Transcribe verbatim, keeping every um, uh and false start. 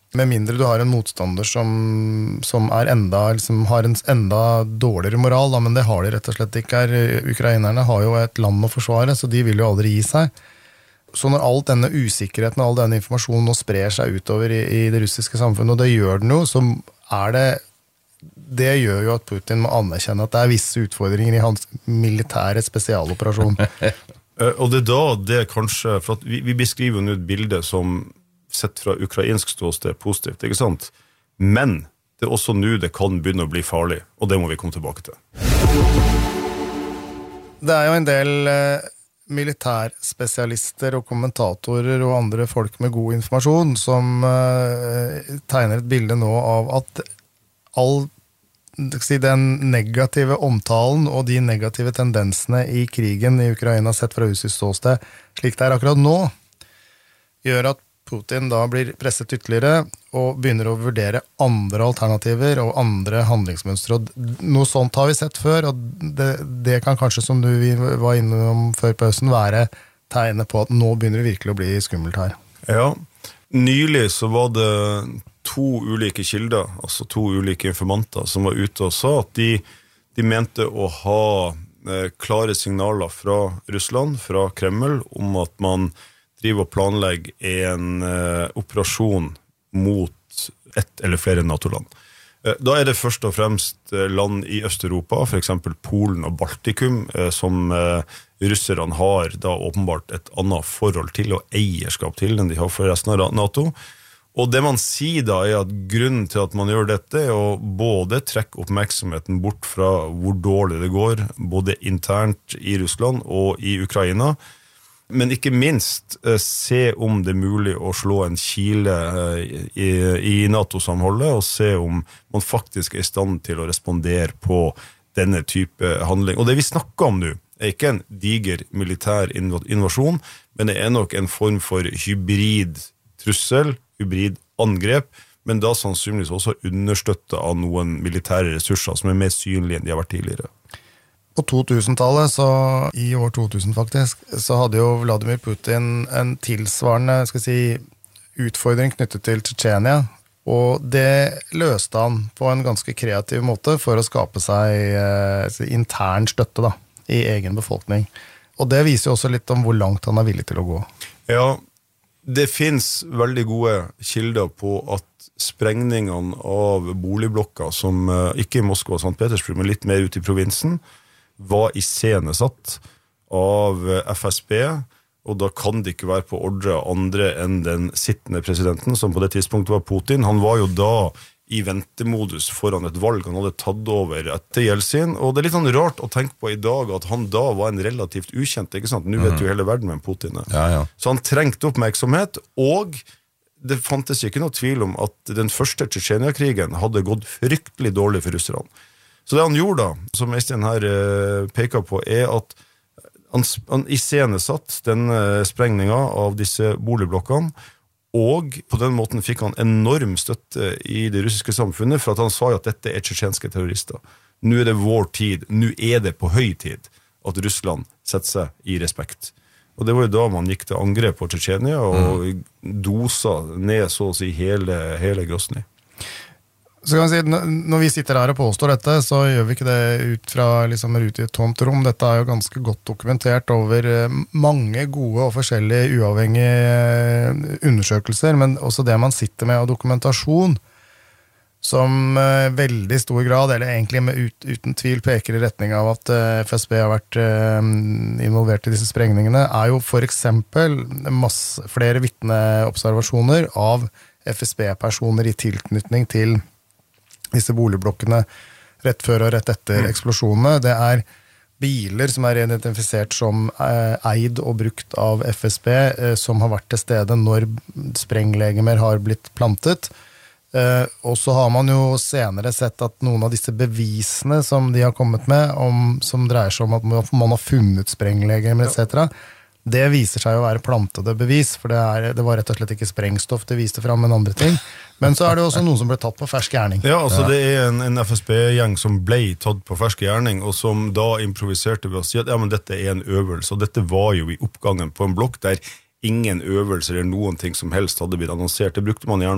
Med mindre du har en motstander som, som er enda, liksom, har en enda dårligere moral, da, men det har de rett og slett ikke her. Ukrainerne har jo et land å forsvare, så de vil jo aldri gi seg. Så når all denne usikkerheten og all denne informasjonen nå sprer seg utover i, i det russiske samfunnet, og det gjør den jo, så er det, det gjør jo at Putin må anerkjenne at det er visse utfordringer i hans militære spesialoperasjon. Og det er da det kanskje, for at vi, vi beskriver jo nå et bilde som sett fra ukrainsk ståsted positivt, ikke sant? Men det er også nå det kan begynne å bli farlig, og det må vi komme tilbake til. Det er jo en del eh, militærspesialister og kommentatorer og andre folk med god informasjon som eh, tegner et bilde nå av at all den negative omtalen og de negative tendensene i krigen i Ukraina sett fra russisk ståsted, slik det er akkurat nå, gjør at Putin da blir presset ytterligere og begynner å vurdere andre alternativer og andre handlingsmønstre. Og noe sånt har vi sett før, og det, det kan kanskje, som du var innom før pausen, være tegnet på at nå begynner det virkelig å bli skummelt her. Ja, nylig så var det to ulike kilder, altså to ulike informanter som var ute og sa at de, de mente å ha eh, klare signaler fra Russland, fra Kreml, om at man driver og planlegger en eh, operasjon mot ett eller flere NATO-land. Eh, da er det først og fremst eh, land i Øst-Europa, for eksempel Polen og Baltikum, eh, som eh, russerne har da åpenbart et annet forhold til og eierskap til enn de har for resten av NATO. Og det man sier da er at grunnen til at man gjør dette er å både trekke oppmerksomheten bort fra hvor dårlig det går, både internt i Russland og i Ukraina, men ikke minst eh, se om det er mulig å slå en kile eh, i, i NATO-samholdet, og se om man faktisk er i stand til å respondere på denne type handling. Og det vi snakker om nå er ikke en diger militær invasjon, men det er nok en form for hybrid trussel, hybrid angrep, men da sannsynligvis også understøttet av noen militære ressurser som er mer synlige enn de har vært tidligere. På to-tusen-tallet, så i år to tusen faktisk, så hadde jo Vladimir Putin en tilsvarende, skal jeg si, utfordring knyttet til Tsjetsjenia, og det løste han på en ganske kreativ måte for å skape seg eh, intern støtte da, i egen befolkning. Og det viser jo også litt om hvor langt han er villig til å gå. Ja, det finnes veldig gode kilder på at sprengningene av boligblokker, som eh, ikke i Moskva og Sankt Petersburg, men litt mer ute i provinsen, var iscenesatt av F S B, og da kan det ikke være på ordre andre enn den sittende presidenten, som på det tidspunktet var Putin. Han var jo da i ventemodus foran et valg han hadde tatt over etter Jeltsin, og det er litt sånn rart å tenke på i dag at han da var en relativt ukjent, ikke sant? Nå vet jo hele verden hvem Putin er. Ja, ja. Så han trengte oppmerksomhet, og det fantes ikke noe tvil om at den første Tsjetsjenia-krigen hadde gått fryktelig dårlig for russerne. Så det han gjorde da, som Øystein her eh, peker på, er at han, han iscenesatt den eh, sprengninga av disse boligblokkene, og på den måten fikk han enorm støtte i det russiske samfunnet, for at han sa at dette er tsjetsjenske terrorister. Nå er det vår tid, nå er det på høy tid at Russland setter seg i respekt. Og det var jo da man gikk til angrep på Tsjetsjenia og mm. dosa ned så å si hele, hele Grosny. Så kan man si, når vi sitter her og påstår dette, så gjør vi ikke det ut fra liksom, ut i et tomt rom. Dette er jo ganske godt dokumentert over mange gode og forskjellige uavhengige undersøkelser, men også det man sitter med av dokumentasjon, som uh, veldig stor grad, eller egentlig med ut, uten tvil peker i retning av at uh, F S B har vært uh, involvert i disse sprengningene, er jo for eksempel masse, flere vitneobservasjoner av F S B-personer i tilknytning til disse boligblokkene rett før og rett etter mm. eksplosjonene. Det er biler som er identifisert som uh, eid og brukt av F S B, uh, som har vært til stede når sprenglegemer har blitt plantet. Uh, og så har man jo senere sett at noen av disse bevisene som de har kommet med, om, som dreier seg om at man har funnet sprenglegemer et cetera, det viser seg å være plantede bevis, for det, er, det var rett og slett ikke sprengstoff det viste fram, men andre ting. Men så er det også noen som ble tatt på fersk gjerning. Ja, altså det er en, en F S B-gjeng som ble tatt på fersk gjerning, og som da improviserte ved å si at ja, men dette er en øvelse, og dette var jo i oppgangen på en blokk der ingen øvelser eller noen ting som helst hadde blitt annonsert. Det brukte man gjerne